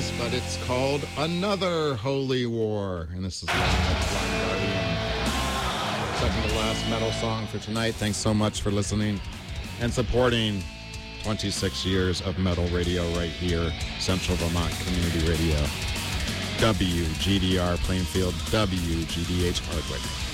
Yes, but it's called Another Holy War. And this is Blind Guardian. Second to last metal song for tonight. Thanks so much for listening and supporting 26 years of metal radio right here, Central Vermont Community Radio. WGDR Plainfield, WGDH Hardwick.